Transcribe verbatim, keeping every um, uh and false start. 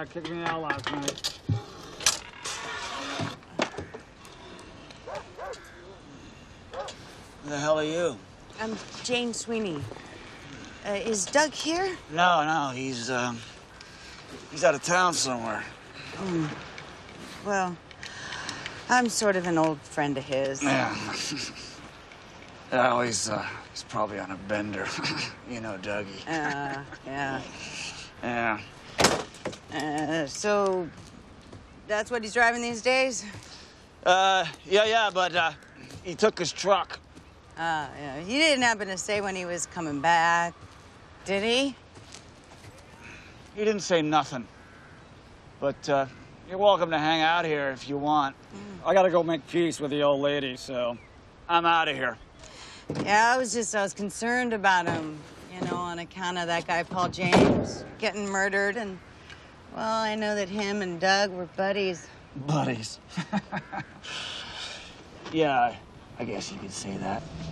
uh, kicked me out last night. Who the hell are you? I'm Jane Sweeney. Uh, is Doug here? No, no, he's, um, he's out of town somewhere. Mm. Well, I'm sort of an old friend of his. Yeah. Yeah, he's, uh, he's probably on a bender. You know, Dougie. Uh, yeah. Yeah. Uh, so, that's what he's driving these days? Uh, yeah, yeah, but, uh, he took his truck. Uh, yeah. He didn't happen to say when he was coming back, did he? He didn't say nothing. But, uh, you're welcome to hang out here if you want. Mm. I gotta go make peace with the old lady, so I'm out of here. Yeah, I was just, I was concerned about him, you know, on account of that guy, Paul James, getting murdered, and, well, I know that him and Doug were buddies. Buddies. Yeah, I guess you could say that.